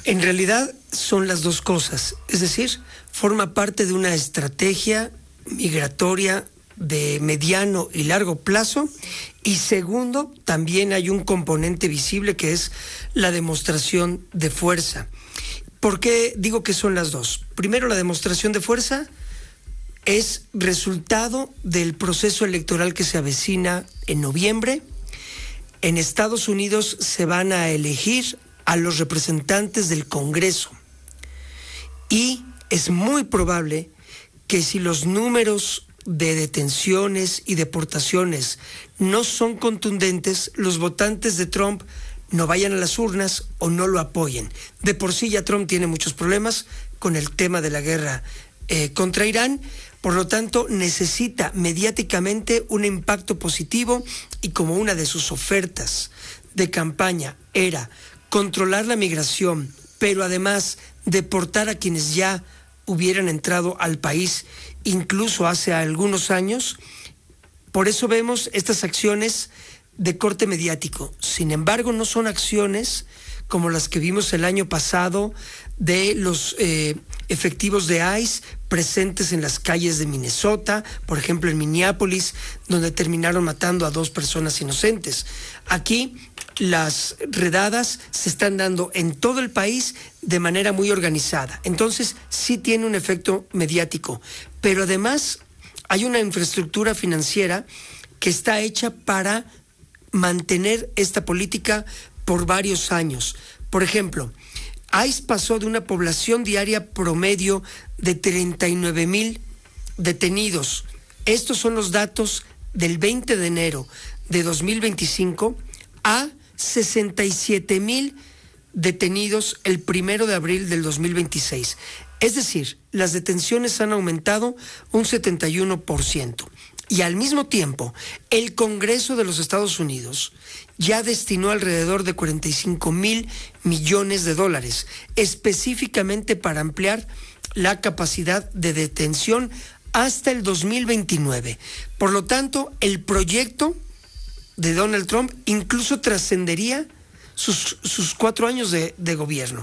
En realidad son las dos cosas, es decir, forma parte de una estrategia migratoria de mediano y largo plazo, y segundo, también hay un componente visible que es la demostración de fuerza. ¿Por qué digo que son las dos? Primero, la demostración de fuerza es resultado del proceso electoral que se avecina en noviembre. En Estados Unidos se van a elegir a los representantes del Congreso y es muy probable que si los números de detenciones y deportaciones no son contundentes, los votantes de Trump no vayan a las urnas o no lo apoyen. De por sí ya Trump tiene muchos problemas con el tema de la guerra contra Irán, por lo tanto necesita mediáticamente un impacto positivo, y como una de sus ofertas de campaña era controlar la migración, pero además deportar a quienes ya hubieran entrado al país incluso hace algunos años, por eso vemos estas acciones de corte mediático. Sin embargo, no son acciones como las que vimos el año pasado de los efectivos de ICE presentes en las calles de Minnesota, por ejemplo en Minneapolis, donde terminaron matando a 2 personas inocentes. Aquí las redadas se están dando en todo el país de manera muy organizada. Entonces sí tiene un efecto mediático, pero además hay una infraestructura financiera que está hecha para mantener esta política por varios años. Por ejemplo, ICE pasó de una población diaria promedio de 39,000 detenidos. Estos son los datos del 20 de enero de 2025 a 67,000 detenidos el 1 de abril del 2026. Es decir, las detenciones han aumentado un 71%. Y al mismo tiempo, el Congreso de los Estados Unidos ya destinó alrededor de $45,000 millones, específicamente para ampliar la capacidad de detención hasta el 2029. Por lo tanto, el proyecto de Donald Trump incluso trascendería sus 4 años de gobierno.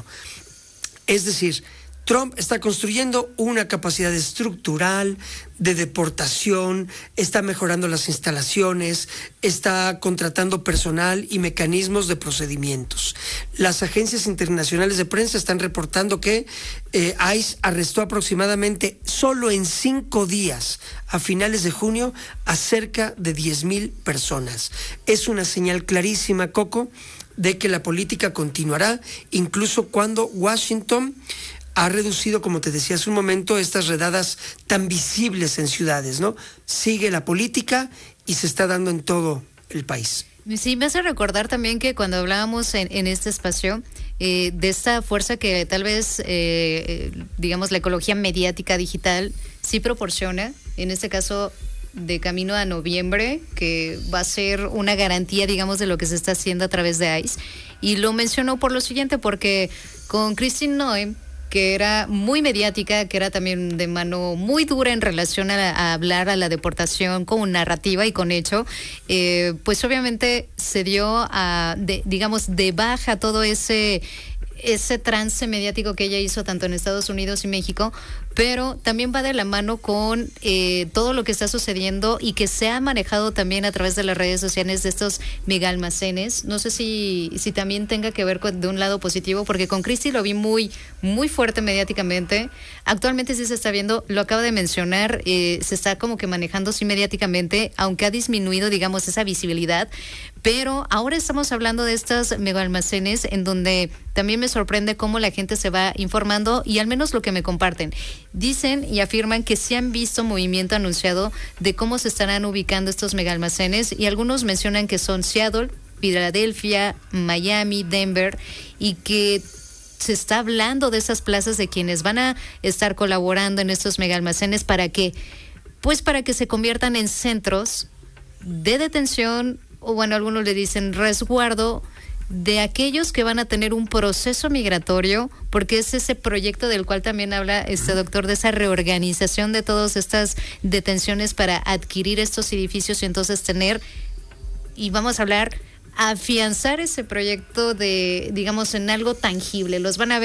Es decir, Trump está construyendo una capacidad estructural de deportación, está mejorando las instalaciones, está contratando personal y mecanismos de procedimientos. Las agencias internacionales de prensa están reportando que ICE arrestó aproximadamente solo en 5 días, a finales de junio, a cerca de 10,000 personas. Es una señal clarísima, Coco, de que la política continuará, incluso cuando Washington ha reducido, como te decía hace un momento, estas redadas tan visibles en ciudades, ¿no? Sigue la política y se está dando en todo el país. Sí, me hace recordar también que cuando hablábamos en este espacio de esta fuerza que tal vez, digamos, la ecología mediática digital sí proporciona, en este caso de camino a noviembre, que va a ser una garantía, digamos, de lo que se está haciendo a través de ICE. Y lo menciono por lo siguiente, porque con Christine Noem, que era muy mediática, que era también de mano muy dura en relación a hablar a la deportación con narrativa y con hecho, pues obviamente se dio digamos, de baja todo ese trance mediático que ella hizo tanto en Estados Unidos y México, pero también va de la mano con todo lo que está sucediendo y que se ha manejado también a través de las redes sociales de estos mega almacenes. No sé si también tenga que ver de un lado positivo, porque con Cristi lo vi muy, muy fuerte mediáticamente. Actualmente sí se está viendo, lo acaba de mencionar, se está como que manejando sí mediáticamente, aunque ha disminuido, digamos, esa visibilidad. Pero ahora estamos hablando de estas mega almacenes en donde también me sorprende cómo la gente se va informando, y al menos lo que me comparten. Dicen y afirman que sí han visto movimiento anunciado de cómo se estarán ubicando estos mega almacenes, y algunos mencionan que son Seattle, Filadelfia, Miami, Denver, y que se está hablando de esas plazas de quienes van a estar colaborando en estos mega almacenes para que se conviertan en centros de detención, o bueno, algunos le dicen resguardo, de aquellos que van a tener un proceso migratorio, porque es ese proyecto del cual también habla este doctor, de esa reorganización de todas estas detenciones para adquirir estos edificios y entonces tener, y vamos a hablar, afianzar ese proyecto de, digamos, en algo tangible. Los van a ver